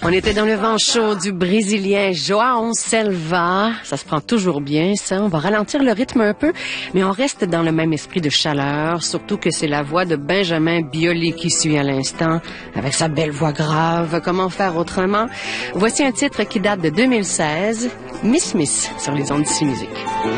On était dans le vent chaud du Brésilien João Selva. Ça se prend toujours bien, ça. On va ralentir le rythme un peu, mais on reste dans le même esprit de chaleur, surtout que c'est la voix de Benjamin Biolay qui suit à l'instant, avec sa belle voix grave. Comment faire autrement? Voici un titre qui date de 2016, Miss Miss, sur les ondes d'ici musique.